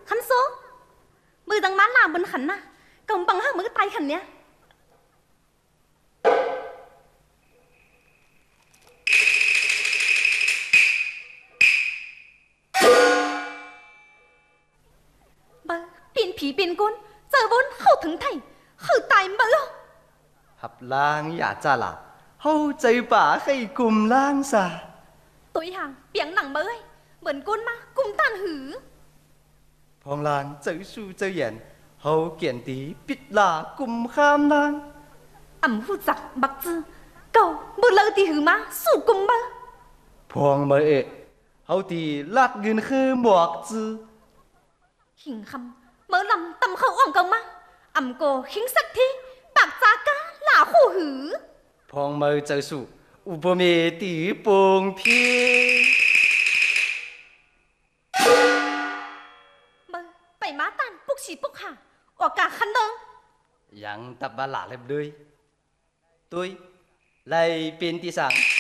ขันโซมือดังม้าลามบนขันนะกำบังห้ามือตายขันเนี้ยเบอเปลี่ยนผีเปลี่ยนกุนเจอวนเข้าถึงไทยเข้าตายเบอหับล้างอย่าจ้าละเข้าใจป่าให้กลุ่มล้างซะตัวห่างเปียงหนังเบยเหมือนกุนมากุมตันหือพองลางเจอสู้เจอเย็นเขาเกียนตีปิดลากลุ่มข้ามนางอ่ำหูจักบักจือเก่าบุเลอตีหือมาสู่กุมเบอพองเบเอะเขาตีลาดเงินคือหมวกจือหิงคำเมื่อลำตำเข้าอ่องเกามาอ่ำโกหิงสักทีปากจากาหล่าคู่หือพองเมอเจอสู้อุปเมตีปงเพียเบอไปม้าตันปุกฉีปุกหาออกกาคันเดิงยังตับบาหลาเล็บเลยตุยไล่เป็นที่สั่ง